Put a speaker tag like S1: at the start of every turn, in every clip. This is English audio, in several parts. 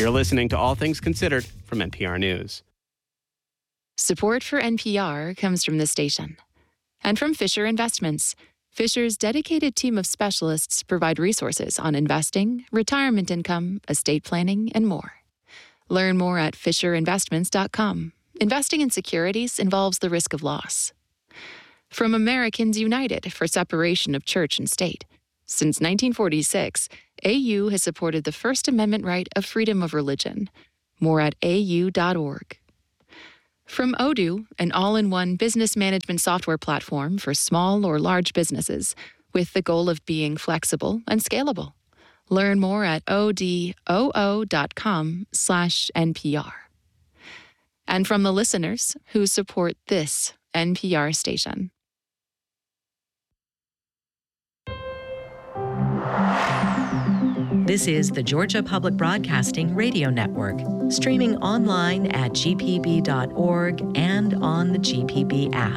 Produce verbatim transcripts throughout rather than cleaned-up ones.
S1: You're listening to All Things Considered from N P R News.
S2: Support for N P R comes from this station and from Fisher Investments. Fisher's dedicated team of specialists provide resources on investing, retirement income, estate planning, and more. Learn more at fisher investments dot com. Investing in securities involves the risk of loss. From Americans United for separation of church and state. Since nineteen forty-six, A U has supported the First Amendment right of freedom of religion. More at a u dot org. From Odoo, an all-in-one business management software platform for small or large businesses, with the goal of being flexible and scalable. Learn more at odoo dot com slash N P R. And from the listeners who support this N P R station.
S3: This is the Georgia Public Broadcasting Radio Network, streaming online at g p b dot org and on the G P B app.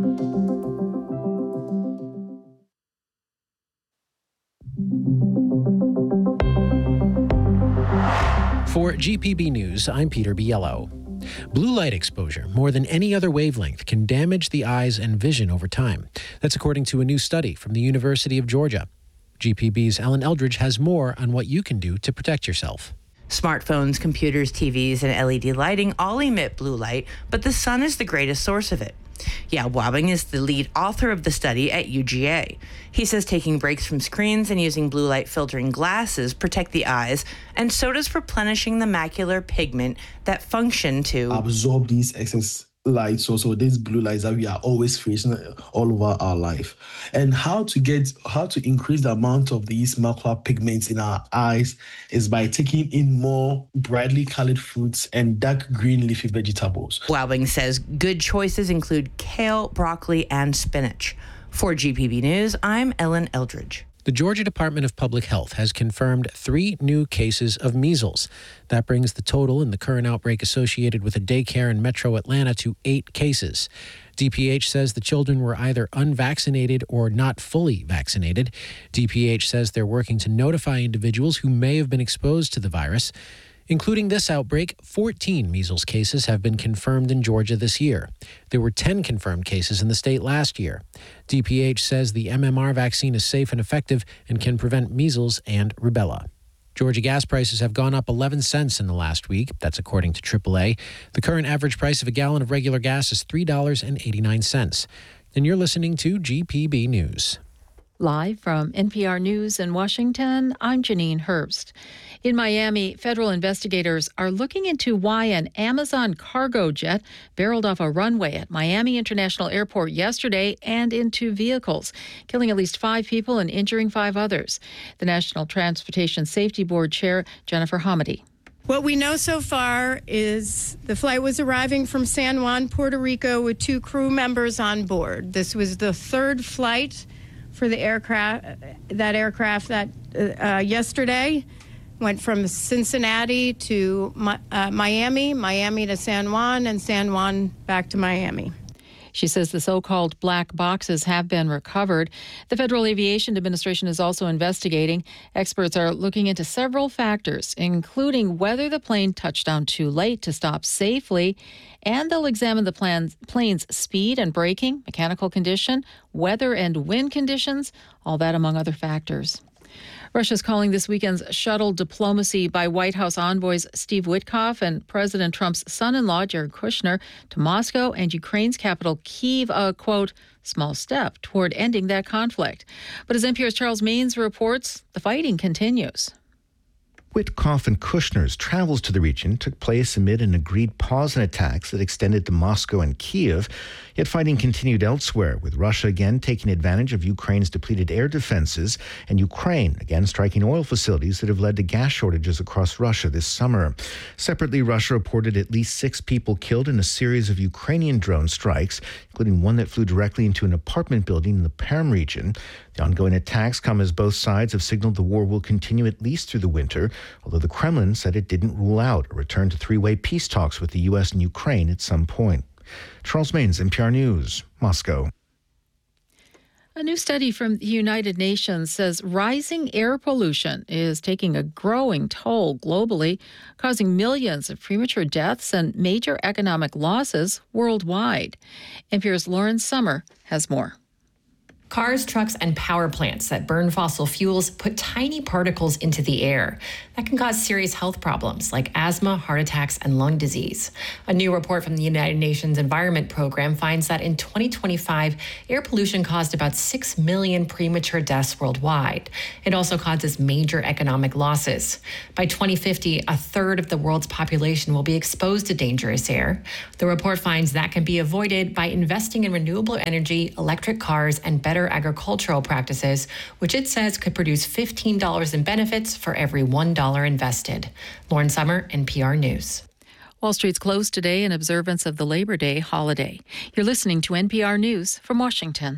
S4: For G P B News, I'm Peter Biello. Blue light exposure, more than any other wavelength, can damage the eyes and vision over time. That's according to a new study from the University of Georgia. G P B's Ellen Eldridge has more on what you can do to protect yourself.
S5: Smartphones, computers, T Vs, and L E D lighting all emit blue light, but the sun is the greatest source of it. Yao Guobing is the lead author of the study at U G A. He says taking breaks from screens and using blue light filtering glasses protect the eyes, and so does replenishing the macular pigment that function to
S6: absorb these excess lights, also these blue lights that we are always facing all over our life. And how to get how to increase the amount of these macular pigments in our eyes is by taking in more brightly colored fruits and dark green leafy vegetables.
S5: Guobing says good choices include kale, broccoli, and spinach. For G P B News, I'm Ellen Eldridge.
S4: The Georgia Department of Public Health has confirmed three new cases of measles. That brings the total in the current outbreak associated with a daycare in Metro Atlanta to eight cases. D P H says the children were either unvaccinated or not fully vaccinated. D P H says they're working to notify individuals who may have been exposed to the virus. Including this outbreak, fourteen measles cases have been confirmed in Georgia this year. There were ten confirmed cases in the state last year. D P H says the M M R vaccine is safe and effective and can prevent measles and rubella. Georgia gas prices have gone up eleven cents in the last week. That's according to triple A. The current average price of a gallon of regular gas is three dollars and eighty-nine cents. And you're listening to G P B News.
S7: Live from N P R News in Washington, I'm Janine Herbst. In Miami, federal investigators are looking into why an Amazon cargo jet barreled off a runway at Miami International Airport yesterday and into vehicles, killing at least five people and injuring five others. The National Transportation Safety Board Chair, Jennifer Hamady.
S8: What we know so far is the flight was arriving from San Juan, Puerto Rico, with two crew members on board. This was the third flight for the aircraft, that aircraft that uh, yesterday went from Cincinnati to uh, Miami, Miami to San Juan, and San Juan back to Miami.
S7: She says the so-called black boxes have been recovered. The Federal Aviation Administration is also investigating. Experts are looking into several factors, including whether the plane touched down too late to stop safely, and they'll examine the plan's, plane's speed and braking, mechanical condition, weather and wind conditions, all that among other factors. Russia's calling this weekend's shuttle diplomacy by White House envoys Steve Witkoff and President Trump's son-in-law, Jared Kushner, to Moscow and Ukraine's capital, Kyiv, a, quote, small step toward ending that conflict. But as N P R's Charles Maines reports, the fighting continues.
S9: Witkoff and Kushner's travels to the region took place amid an agreed pause in attacks that extended to Moscow and Kyiv, yet fighting continued elsewhere, with Russia again taking advantage of Ukraine's depleted air defenses and Ukraine again striking oil facilities that have led to gas shortages across Russia this summer. Separately, Russia reported at least six people killed in a series of Ukrainian drone strikes, including one that flew directly into an apartment building in the Perm region. The ongoing attacks come as both sides have signaled the war will continue at least through the winter, although the Kremlin said it didn't rule out a return to three-way peace talks with the U S and Ukraine at some point. Charles Maines, N P R News, Moscow.
S7: A new study from the United Nations says rising air pollution is taking a growing toll globally, causing millions of premature deaths and major economic losses worldwide. N P R's Lauren Summer has more.
S10: Cars, trucks, and power plants that burn fossil fuels put tiny particles into the air that can cause serious health problems like asthma, heart attacks, and lung disease. A new report from the United Nations Environment Program finds that in twenty twenty-five, air pollution caused about six million premature deaths worldwide. It also causes major economic losses. By twenty fifty, a third of the world's population will be exposed to dangerous air. The report finds that can be avoided by investing in renewable energy, electric cars, and better agricultural practices, which it says could produce fifteen dollars in benefits for every one dollar invested. Lauren Summer, N P R News.
S7: Wall Street's closed today in observance of the Labor Day holiday. You're listening to N P R News from Washington.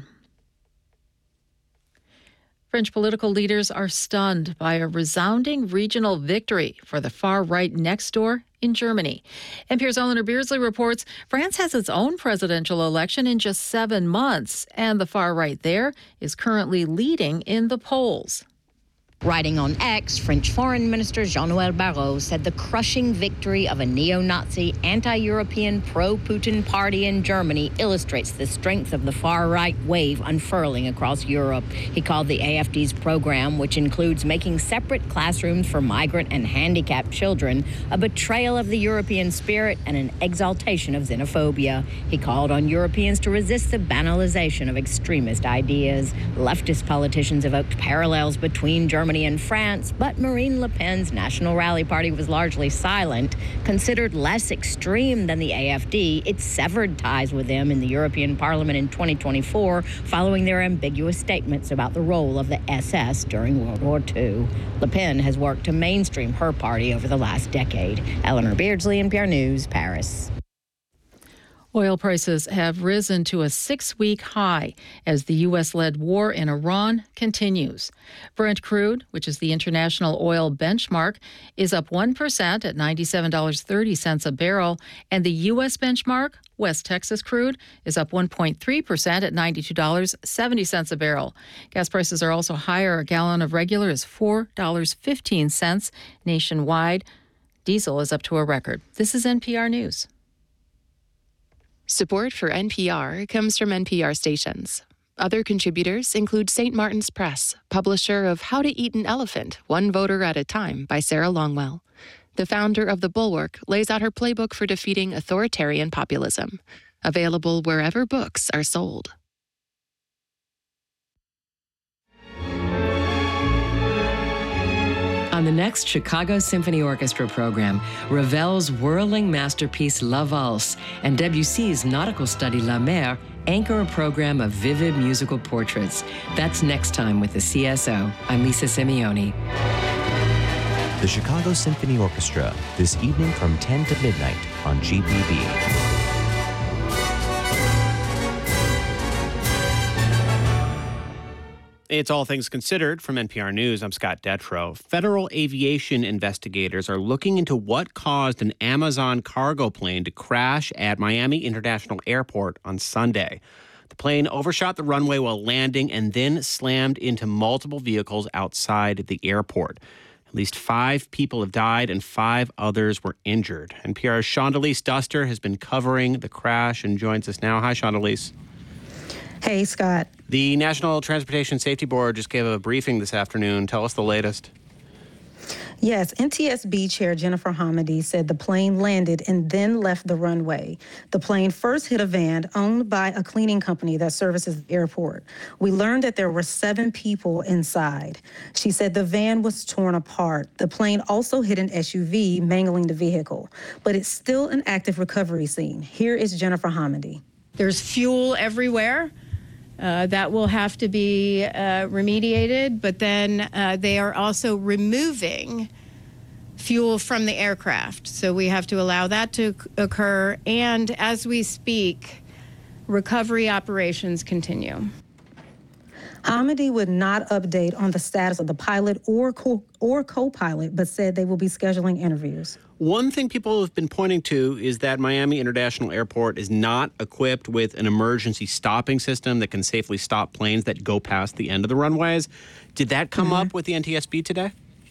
S7: French political leaders are stunned by a resounding regional victory for the far-right next door in Germany. N P R's Eleanor Beardsley reports France has its own presidential election in just seven months, and the far-right there is currently leading in the polls.
S11: Writing on X, French Foreign Minister Jean-Noël Barrot said the crushing victory of a neo-Nazi, anti-European, pro-Putin party in Germany illustrates the strength of the far-right wave unfurling across Europe. He called the A F D's program, which includes making separate classrooms for migrant and handicapped children, a betrayal of the European spirit and an exaltation of xenophobia. He called on Europeans to resist the banalization of extremist ideas. Leftist politicians evoked parallels between Germany and France, but Marine Le Pen's National Rally Party was largely silent. Considered less extreme than the A F D, it severed ties with them in the European Parliament in twenty twenty-four, following their ambiguous statements about the role of the S S during World War Two. Le Pen has worked to mainstream her party over the last decade. Eleanor Beardsley, N P R News, Paris.
S7: Oil prices have risen to a six-week high as the U S-led war in Iran continues. Brent crude, which is the international oil benchmark, is up one percent at ninety-seven dollars and thirty cents a barrel, and the U S benchmark, West Texas crude, is up one point three percent at ninety-two dollars and seventy cents a barrel. Gas prices are also higher. A gallon of regular is four dollars and fifteen cents nationwide. Diesel is up to a record. This is N P R News.
S2: Support for N P R comes from N P R stations. Other contributors include Saint Martin's Press, publisher of How to Eat an Elephant, One Voter at a Time by Sarah Longwell. The founder of The Bulwark lays out her playbook for defeating authoritarian populism. Available wherever books are sold.
S12: On the next Chicago Symphony Orchestra program, Ravel's whirling masterpiece La Valse and Debussy's nautical study La Mer anchor a program of vivid musical portraits. That's next time with the C S O. I'm Lisa Simeone.
S13: The Chicago Symphony Orchestra, this evening from ten to midnight on G P B.
S1: It's All Things Considered from N P R News. I'm Scott Detrow. Federal aviation investigators are looking into what caused an Amazon cargo plane to crash at Miami International Airport on Sunday. The plane overshot the runway while landing and then slammed into multiple vehicles outside the airport. At least five people have died and five others were injured. N P R's Shondelise Duster has been covering the crash and joins us now. Hi, Shondelise.
S14: Hey, Scott.
S1: The National Transportation Safety Board just gave a briefing this afternoon. Tell us the latest.
S14: Yes, N T S B Chair Jennifer Hamady said the plane landed and then left the runway. The plane first hit a van owned by a cleaning company that services the airport. We learned that there were seven people inside. She said the van was torn apart. The plane also hit an S U V, mangling the vehicle. But it's still an active recovery scene. Here is Jennifer Hamady.
S8: There's fuel everywhere. Uh, that will have to be uh, remediated, but then uh, they are also removing fuel from the aircraft. So we have to allow that to occur. And as we speak, recovery operations continue.
S14: Hamady would not update on the status of the pilot or co- or co-pilot, but said they will be scheduling interviews.
S1: One thing people have been pointing to is that Miami International Airport is not equipped with an emergency stopping system that can safely stop planes that go past the end of the runways. Did that come mm-hmm. up with the N T S B today?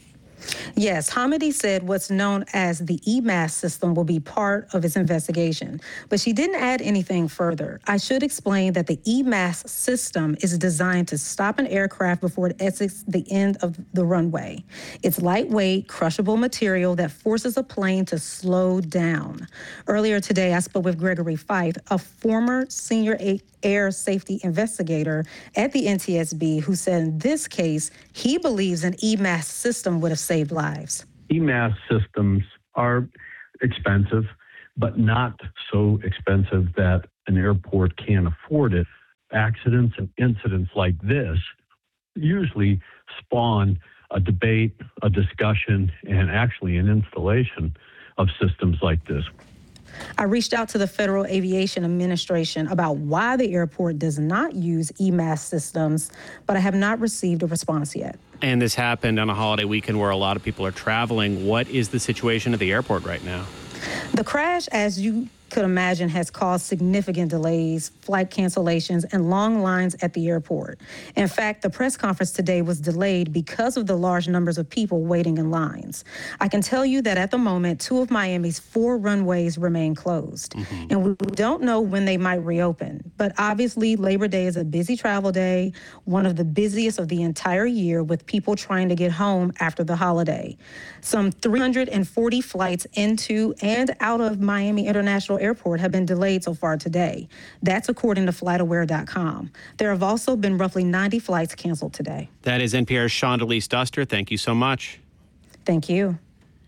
S14: Yes, Hamady said what's known as the E M A S system will be part of its investigation, but she didn't add anything further. I should explain that the E M A S system is designed to stop an aircraft before it exits the end of the runway. It's lightweight, crushable material that forces a plane to slow down. Earlier today, I spoke with Gregory Fife, a former senior air safety investigator at the N T S B, who said in this case, he believes an E M A S system would have saved lives.
S15: E M A S systems are expensive, but not so expensive that an airport can't afford it. Accidents and incidents like this usually spawn a debate, a discussion, and actually an installation of systems like this.
S14: I reached out to the Federal Aviation Administration about why the airport does not use E M A S systems, but I have not received a response yet.
S1: And this happened on a holiday weekend where a lot of people are traveling. What is the situation at the airport right now?
S14: The crash, as you could imagine, has caused significant delays, flight cancellations, and long lines at the airport. In fact, the press conference today was delayed because of the large numbers of people waiting in lines. I can tell you that at the moment, two of Miami's four runways remain closed, mm-hmm. and we don't know when they might reopen. But obviously, Labor Day is a busy travel day, one of the busiest of the entire year, with people trying to get home after the holiday. Some three hundred forty flights into and out of Miami International Airport have been delayed so far today. That's according to flight aware dot com. There have also been roughly ninety flights canceled today.
S1: That is N P R's Shondelise Duster. Thank you so much.
S14: Thank you.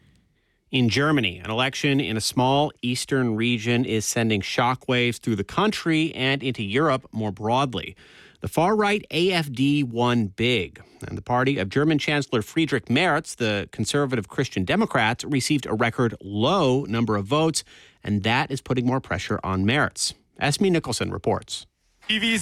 S1: In Germany, an election in a small eastern region is sending shockwaves through the country and into Europe more broadly. The far-right A F D won big, and the party of German Chancellor Friedrich Merz, the conservative Christian Democrats, received a record low number of votes, and that is putting more pressure on Merz. Esme Nicholson reports.
S16: That's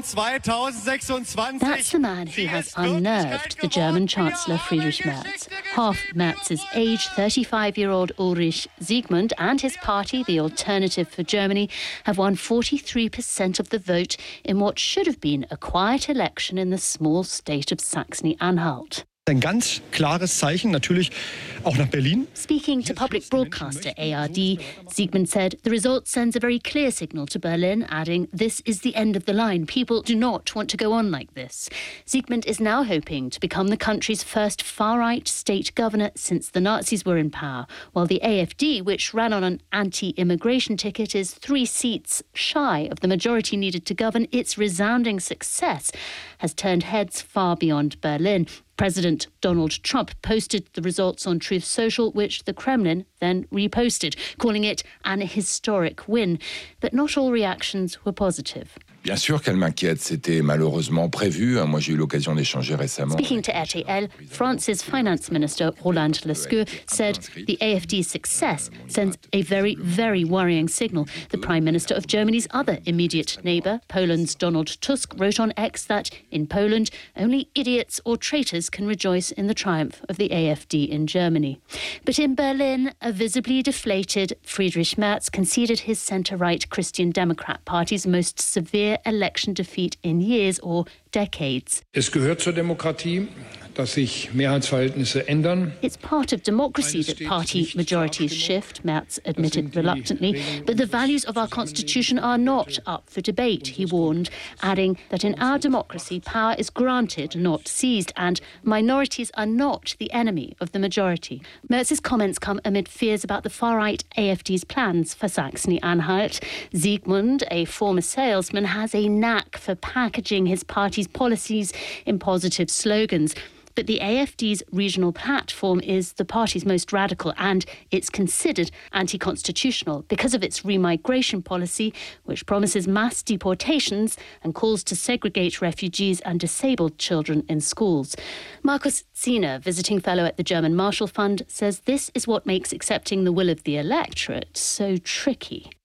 S16: the man who has unnerved the German Chancellor Friedrich Merz. Half Merz's age, thirty-five-year-old Ulrich Siegmund and his party, the Alternative for Germany, have won forty-three percent of the vote in what should have been a quiet election in the small state of Saxony-Anhalt.
S17: Ein ganz klares Zeichen, natürlich auch nach Berlin.
S16: Speaking to public broadcaster A R D, Siegmund said the result sends a very clear signal to Berlin, adding, "This is the end of the line. People do not want to go on like this." Siegmund is now hoping to become the country's first far-right state governor since the Nazis were in power, while the A F D, which ran on an anti-immigration ticket, is three seats shy of the majority needed to govern. Its resounding success has turned heads far beyond Berlin. President Donald Trump posted the results on Truth Social, which the Kremlin then reposted, calling it an historic win. But not all reactions were positive.
S18: Bien sûr qu'elle m'inquiète, c'était malheureusement prévu. Moi, j'ai eu l'occasion d'échanger récemment.
S16: Speaking to R T L, France's finance minister Roland Lescure said the A F D's success sends a very, very worrying signal. The Prime Minister of Germany's other immediate neighbour, Poland's Donald Tusk, wrote on X that in Poland, only idiots or traitors can rejoice in the triumph of the A F D in Germany. But in Berlin, a visibly deflated Friedrich Merz conceded his centre-right Christian Democrat Party's most severe election defeat in years or decades.
S17: Es gehört zur Demokratie, dass sich Mehrheitsverhältnisse ändern.
S16: It's part of democracy that party majorities shift, Merz admitted reluctantly, but the values of our constitution are not up for debate, he warned, adding that in our democracy power is granted, not seized, and minorities are not the enemy of the majority. Merz's comments come amid fears about the far-right A F D's plans for Saxony-Anhalt. Siegmund, a former salesman, has a knack for packaging his party's policies in positive slogans. But the A F D's regional platform is the party's most radical, and it's considered anti-constitutional because of its remigration policy, which promises mass deportations and calls to segregate refugees and disabled children in schools. Markus Ziener, visiting fellow at the German Marshall Fund, says this is what makes accepting the will of the electorate so tricky.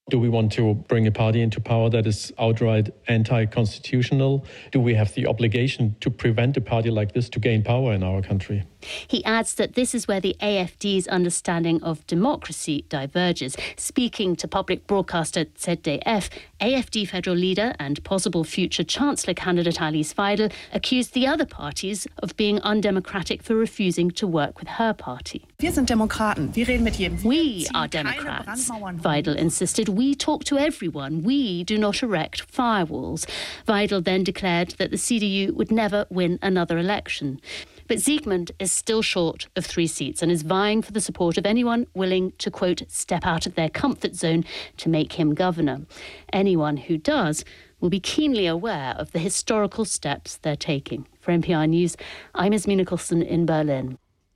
S19: Do we want to bring a party into power that is outright anti-constitutional? Do we have the obligation to prevent a party like this to gain power in our country?
S16: He adds that this is where the A F D's understanding of democracy diverges. Speaking to public broadcaster Z D F, A F D federal leader and possible future Chancellor candidate Alice Weidel accused the other parties of being undemocratic for refusing to work with her party.
S20: Wir sind Demokraten. Wir reden mit jedem.
S16: We are Democrats, Weidel insisted. We talk to everyone. We do not erect firewalls. Weidel then declared that the C D U would never win another election. But Siegmund is still short of three seats and is vying for the support of anyone willing to, quote, step out of their comfort zone to make him governor. Anyone who does will be keenly aware of the historical steps they're taking. For N P R News, I'm Esme Nicholson in Berlin.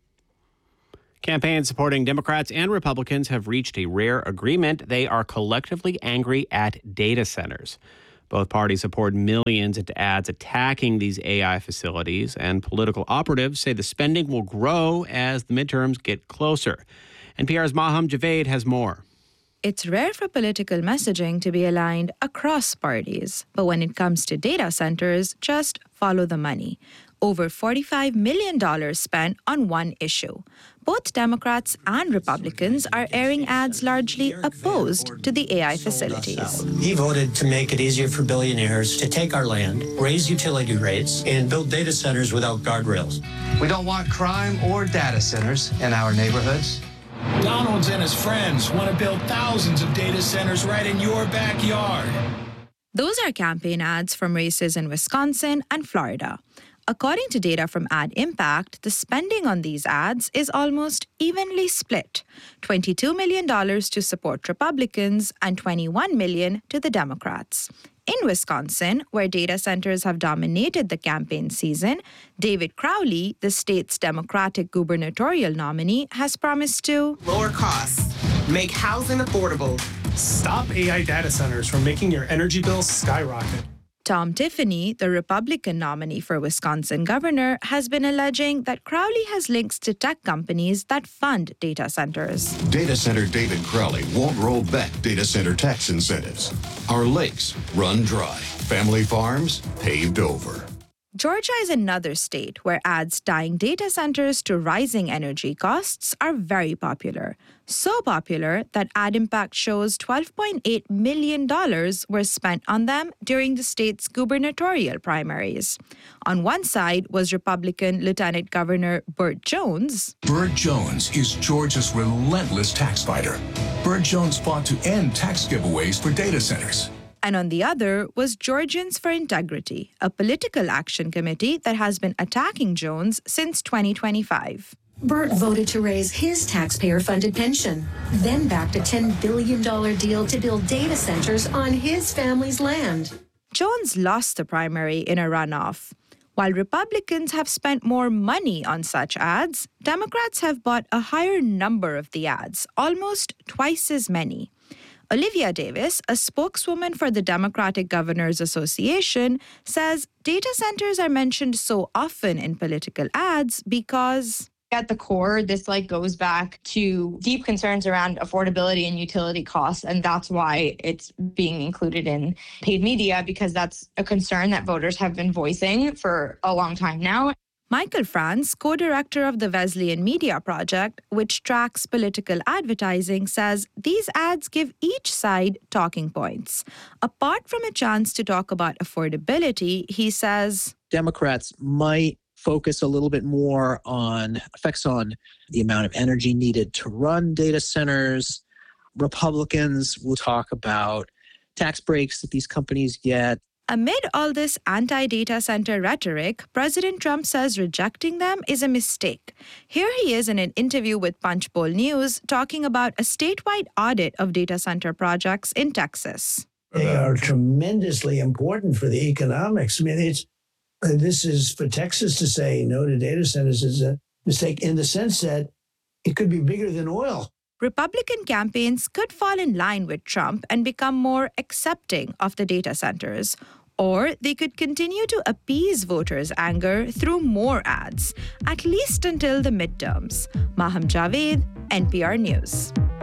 S1: Campaigns supporting Democrats and Republicans have reached a rare agreement. They are collectively angry at data centers. Both parties have poured millions into ads attacking these A I facilities, and political operatives say the spending will grow as the midterms get closer. N P R's Maham Javed has more.
S21: It's rare for political messaging to be aligned across parties, but when it comes to data centers, just follow the money. Over forty-five million dollars spent on one issue. Both Democrats and Republicans are airing ads largely opposed to the A I facilities.
S22: He voted to make it easier for billionaires to take our land, raise utility rates, and build data centers without guardrails.
S23: We don't want crime or data centers in our neighborhoods.
S24: Donald's and his friends want to build thousands of data centers right in your backyard.
S21: Those are campaign ads from races in Wisconsin and Florida. According to data from Ad Impact, the spending on these ads is almost evenly split, twenty-two million dollars to support Republicans and twenty-one million dollars to the Democrats. In Wisconsin, where data centers have dominated the campaign season, David Crowley, the state's Democratic gubernatorial nominee, has promised to
S25: lower costs, make housing affordable,
S26: stop A I data centers from making your energy bills skyrocket.
S21: Tom Tiffany, the Republican nominee for Wisconsin governor, has been alleging that Crowley has links to tech companies that fund data centers.
S27: Data center David Crowley won't roll back data center tax incentives. Our lakes run dry. Family farms paved over.
S21: Georgia is another state where ads tying data centers to rising energy costs are very popular. So popular that Ad Impact shows twelve point eight million dollars were spent on them during the state's gubernatorial primaries. On one side was Republican Lieutenant Governor Burt Jones.
S28: Burt Jones is Georgia's relentless tax fighter. Burt Jones fought to end tax giveaways for data centers.
S21: And on the other was Georgians for Integrity, a political action committee that has been attacking Jones since twenty twenty-five.
S29: Burt voted to raise his taxpayer-funded pension, then backed a ten billion dollars deal to build data centers on his family's land.
S21: Jones lost the primary in a runoff. While Republicans have spent more money on such ads, Democrats have bought a higher number of the ads, almost twice as many. Olivia Davis, a spokeswoman for the Democratic Governors Association, says data centers are mentioned so often in political ads because
S30: at the core, this like goes back to deep concerns around affordability and utility costs, and that's why it's being included in paid media, because that's a concern that voters have been voicing for a long time now.
S21: Michael Franz, co-director of the Wesleyan Media Project, which tracks political advertising, says these ads give each side talking points. Apart from a chance to talk about affordability, he says
S31: Democrats might focus a little bit more on effects on the amount of energy needed to run data centers. Republicans will talk about tax breaks that these companies get.
S21: Amid all this anti-data center rhetoric, President Trump says rejecting them is a mistake. Here he is in an interview with Punchbowl News talking about a statewide audit of data center projects in Texas.
S32: They are tremendously important for the economics. I mean, it's this is for Texas to say no to data centers is a mistake in the sense that it could be bigger than oil.
S21: Republican campaigns could fall in line with Trump and become more accepting of the data centers, or they could continue to appease voters' anger through more ads, at least until the midterms. Maham Javed, N P R News.